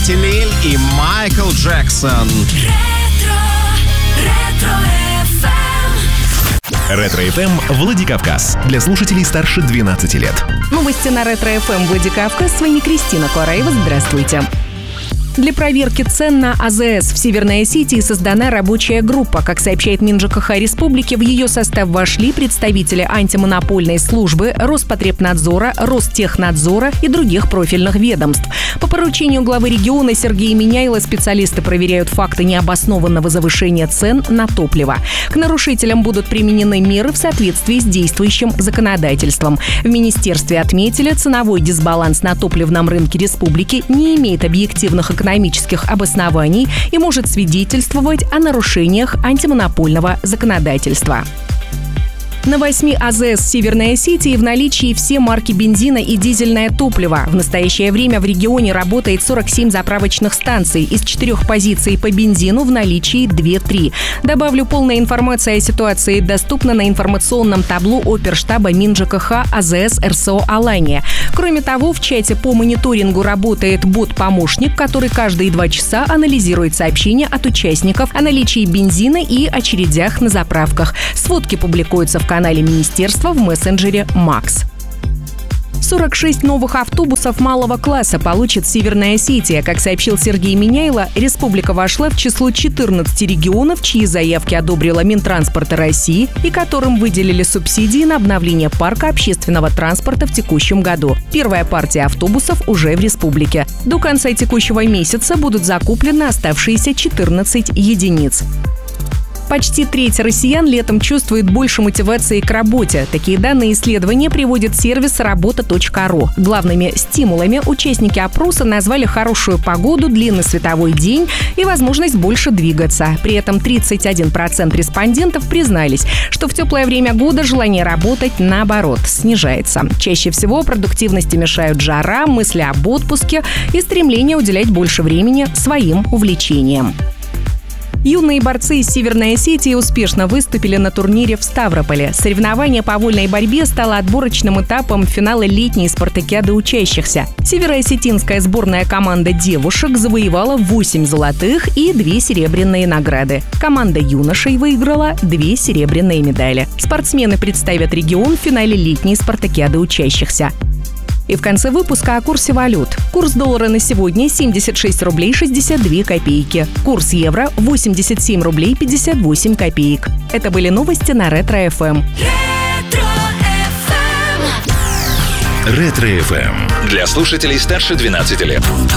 Кэти Лиль и Майкл Джексон. Ретро-ФМ Владикавказ. Для слушателей старше 12 лет. Новости на Ретро-ФМ Владикавказ. С вами Кристина Куараева. Здравствуйте. Для проверки цен на АЗС в Северной Осетии создана рабочая группа. Как сообщает МинЖКХ республики, в ее состав вошли представители антимонопольной службы, Роспотребнадзора, Ростехнадзора и других профильных ведомств. По поручению главы региона Сергея Миняйла специалисты проверяют факты необоснованного завышения цен на топливо. К нарушителям будут применены меры в соответствии с действующим законодательством. В министерстве отметили, ценовой дисбаланс на топливном рынке республики не имеет объективных экономических обоснований и может свидетельствовать о нарушениях антимонопольного законодательства. На 8 АЗС Северной Осетии в наличии все марки бензина и дизельное топливо. В настоящее время в регионе работает 47 заправочных станций. Из 4 позиций по бензину в наличии 2-3. Добавлю, полная информация о ситуации доступна на информационном табло оперштаба МинЖКХ АЗС РСО «Алания». Кроме того, в чате по мониторингу работает бот-помощник, который каждые 2 часа анализирует сообщения от участников о наличии бензина и очередях на заправках. Сводки публикуются в канале министерства в мессенджере «Макс». 46 новых автобусов малого класса получит Северная Осетия. Как сообщил Сергей Миняйло, республика вошла в число 14 регионов, чьи заявки одобрила Минтранспорта России и которым выделили субсидии на обновление парка общественного транспорта в текущем году. Первая партия автобусов уже в республике. До конца текущего месяца будут закуплены оставшиеся 14 единиц. Почти треть россиян летом чувствует больше мотивации к работе. Такие данные исследования приводит сервис работа.ру. Главными стимулами участники опроса назвали хорошую погоду, длинный световой день и возможность больше двигаться. При этом 31% респондентов признались, что в теплое время года желание работать, наоборот, снижается. Чаще всего продуктивности мешают жара, мысли об отпуске и стремление уделять больше времени своим увлечениям. Юные борцы из Северной Осетии успешно выступили на турнире в Ставрополе. Соревнование по вольной борьбе стало отборочным этапом финала летней спартакиады учащихся. Североосетинская сборная команда девушек завоевала 8 золотых и 2 серебряные награды. Команда юношей выиграла 2 серебряные медали. Спортсмены представят регион в финале летней спартакиады учащихся. И в конце выпуска о курсе валют. Курс доллара на сегодня 76 рублей 62 копейки. Курс евро 87 рублей 58 копеек. Это были новости на Ретро-ФМ. Ретро-ФМ. Для слушателей старше 12 лет.